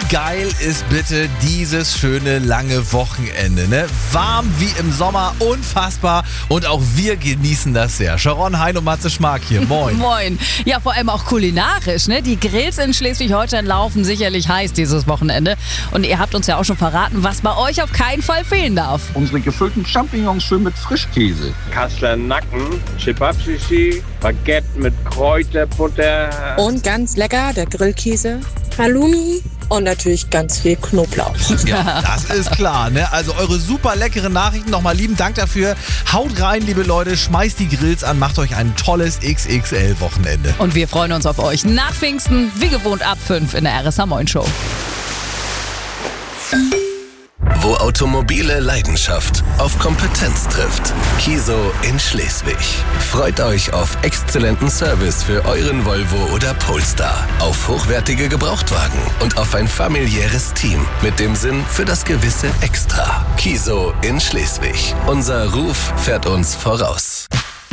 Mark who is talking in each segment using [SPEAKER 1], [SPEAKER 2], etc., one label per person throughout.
[SPEAKER 1] geil ist bitte dieses schöne lange Wochenende, ne? Warm wie im Sommer, unfassbar und auch wir genießen das sehr. Sharon, Hein und Matze Schmark hier, moin.
[SPEAKER 2] Moin. Ja, vor allem auch kulinarisch, ne? Die Grills in Schleswig-Holstein laufen sicherlich heiß dieses Wochenende. Und ihr habt uns ja auch schon verraten, was bei euch auf keinen Fall fehlen darf.
[SPEAKER 3] Unsere gefüllten Champignons schön mit Frischkäse.
[SPEAKER 4] Kasseler Nacken, Chipapsisi, Baguette mit Kräuterbutter.
[SPEAKER 5] Und ganz lecker, der Grillkäse, Halloumi und natürlich ganz viel Knoblauch.
[SPEAKER 1] Ja, das ist klar, ne? Also eure super leckeren Nachrichten, nochmal lieben Dank dafür. Haut rein, liebe Leute, schmeißt die Grills an, macht euch ein tolles XXL-Wochenende.
[SPEAKER 2] Und wir freuen uns auf euch nach Pfingsten, wie gewohnt ab 5 in der RSH Moin Show.
[SPEAKER 6] Wo automobile Leidenschaft auf Kompetenz trifft. Kiso in Schleswig. Freut euch auf exzellenten Service für euren Volvo oder Polestar, auf hochwertige Gebrauchtwagen und auf ein familiäres Team mit dem Sinn für das gewisse Extra. Kiso in Schleswig. Unser Ruf fährt uns voraus.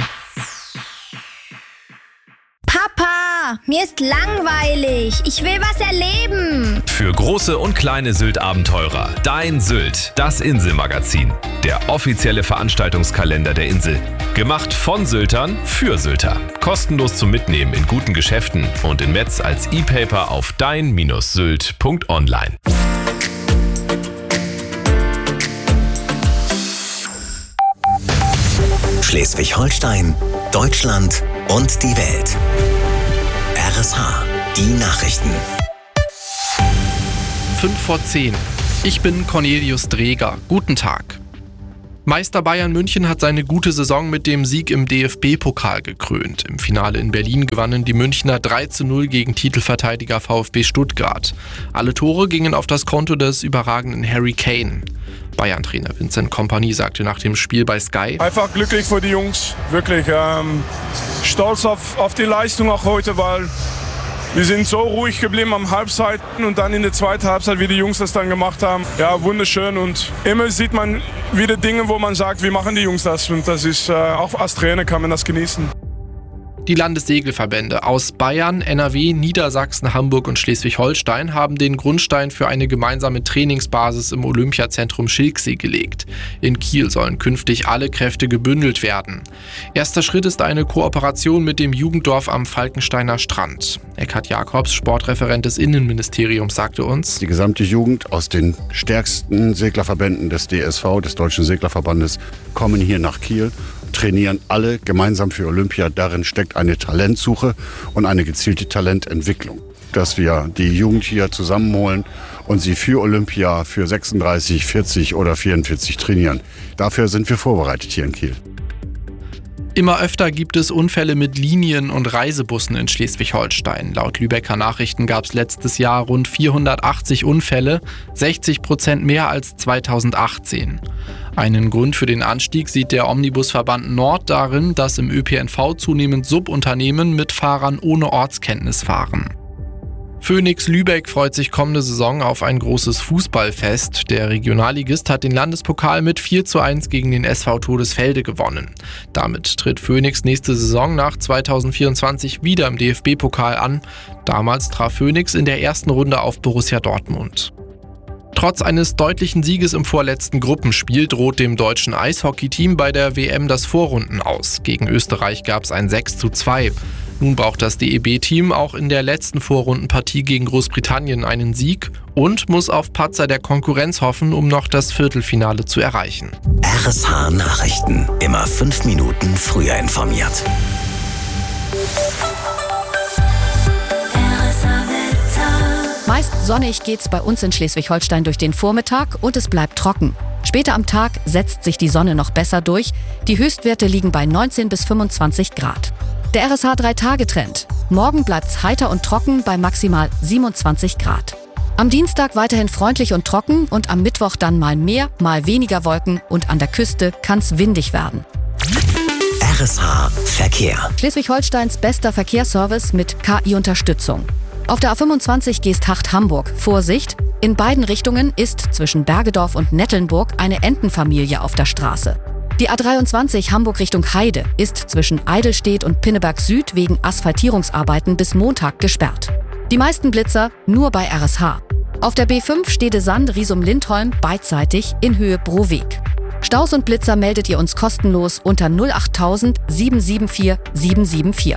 [SPEAKER 7] Papa, mir ist langweilig. Ich will was erleben.
[SPEAKER 8] Für große und kleine Sylt-Abenteurer. Dein Sylt, das Inselmagazin. Der offizielle Veranstaltungskalender der Insel. Gemacht von Syltern für Sylter. Kostenlos zum Mitnehmen in guten Geschäften und in Metz als E-Paper auf dein-sylt.online.
[SPEAKER 6] Schleswig-Holstein, Deutschland und die Welt. RSH, die Nachrichten.
[SPEAKER 9] 5:10. Ich bin Cornelius Dreger. Guten Tag. Meister Bayern München hat seine gute Saison mit dem Sieg im DFB-Pokal gekrönt. Im Finale in Berlin gewannen die Münchner 3:0 gegen Titelverteidiger VfB Stuttgart. Alle Tore gingen auf das Konto des überragenden Harry Kane. Bayern-Trainer Vincent Kompany sagte nach dem Spiel bei Sky:
[SPEAKER 10] Einfach glücklich für die Jungs, wirklich stolz auf die Leistung auch heute, weil wir sind so ruhig geblieben am Halbzeiten und dann in der zweiten Halbzeit, wie die Jungs das dann gemacht haben. Ja, wunderschön und immer sieht man wieder Dinge, wo man sagt, wie machen die Jungs das? Und das ist, auch als Trainer kann man das genießen.
[SPEAKER 9] Die Landessegelverbände aus Bayern, NRW, Niedersachsen, Hamburg und Schleswig-Holstein haben den Grundstein für eine gemeinsame Trainingsbasis im Olympiazentrum Schilksee gelegt. In Kiel sollen künftig alle Kräfte gebündelt werden. Erster Schritt ist eine Kooperation mit dem Jugenddorf am Falkensteiner Strand. Eckhard Jakobs, Sportreferent des Innenministeriums, sagte uns:
[SPEAKER 11] Die gesamte Jugend aus den stärksten Seglerverbänden des DSV, des Deutschen Seglerverbandes, kommen hier nach Kiel, trainieren alle gemeinsam für Olympia. Darin steckt eine Talentsuche und eine gezielte Talententwicklung. Dass wir die Jugend hier zusammenholen und sie für Olympia für 36, 40 oder 44 trainieren. Dafür sind wir vorbereitet hier in Kiel.
[SPEAKER 9] Immer öfter gibt es Unfälle mit Linien- und Reisebussen in Schleswig-Holstein. Laut Lübecker Nachrichten gab es letztes Jahr rund 480 Unfälle, 60% mehr als 2018. Einen Grund für den Anstieg sieht der Omnibusverband Nord darin, dass im ÖPNV zunehmend Subunternehmen mit Fahrern ohne Ortskenntnis fahren. Phoenix Lübeck freut sich kommende Saison auf ein großes Fußballfest. Der Regionalligist hat den Landespokal mit 4:1 gegen den SV Todesfelde gewonnen. Damit tritt Phoenix nächste Saison nach 2024 wieder im DFB-Pokal an. Damals traf Phoenix in der ersten Runde auf Borussia Dortmund. Trotz eines deutlichen Sieges im vorletzten Gruppenspiel droht dem deutschen Eishockeyteam bei der WM das Vorrunden aus. Gegen Österreich gab es ein 6:2. Nun braucht das DEB-Team auch in der letzten Vorrundenpartie gegen Großbritannien einen Sieg und muss auf Patzer der Konkurrenz hoffen, um noch das Viertelfinale zu erreichen.
[SPEAKER 6] RSH Nachrichten. Immer 5 Minuten früher informiert.
[SPEAKER 12] Meist sonnig geht's bei uns in Schleswig-Holstein durch den Vormittag und es bleibt trocken. Später am Tag setzt sich die Sonne noch besser durch. Die Höchstwerte liegen bei 19 bis 25 Grad. Der RSH 3-Tage-Trend. Morgen bleibt's heiter und trocken bei maximal 27 Grad. Am Dienstag weiterhin freundlich und trocken und am Mittwoch dann mal mehr, mal weniger Wolken und an der Küste kann's windig werden.
[SPEAKER 6] RSH Verkehr.
[SPEAKER 12] Schleswig-Holsteins bester Verkehrsservice mit KI-Unterstützung. Auf der A25 Geesthacht-Hamburg. Vorsicht! In beiden Richtungen ist zwischen Bergedorf und Nettelnburg eine Entenfamilie auf der Straße. Die A23 Hamburg Richtung Heide ist zwischen Eidelstedt und Pinneberg Süd wegen Asphaltierungsarbeiten bis Montag gesperrt. Die meisten Blitzer nur bei RSH. Auf der B5 Stede-Sand, Riesum-Lindholm beidseitig in Höhe Broweg. Staus und Blitzer meldet ihr uns kostenlos unter 08000 774 774.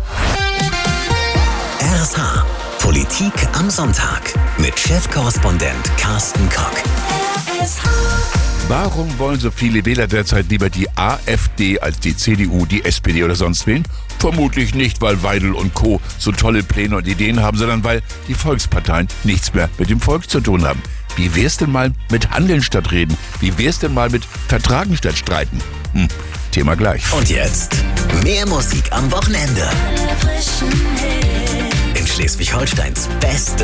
[SPEAKER 13] RSH. Politik am Sonntag mit Chefkorrespondent Carsten Kock.
[SPEAKER 14] Warum wollen so viele Wähler derzeit lieber die AfD als die CDU, die SPD oder sonst wen? Vermutlich nicht, weil Weidel und Co. so tolle Pläne und Ideen haben, sondern weil die Volksparteien nichts mehr mit dem Volk zu tun haben. Wie wär's denn mal mit Handeln statt Reden? Wie wär's denn mal mit Vertragen statt Streiten? Thema gleich.
[SPEAKER 13] Und jetzt mehr Musik am Wochenende. In Schleswig-Holsteins beste